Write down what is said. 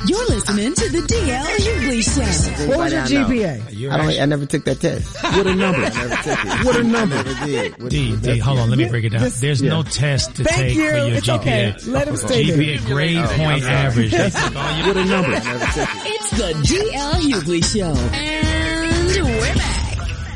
You're listening to the DL Hughley Show. What was your GPA? I never took that test. What a number. I never took it. What a number. I never did. D, hold on, let me break it down. There's no test to Thank take you. for your It's GPA. okay. Let him stay there. GPA, grade point average. They took all your What a number. I never took it. It's the DL Hughley Show. And we're back.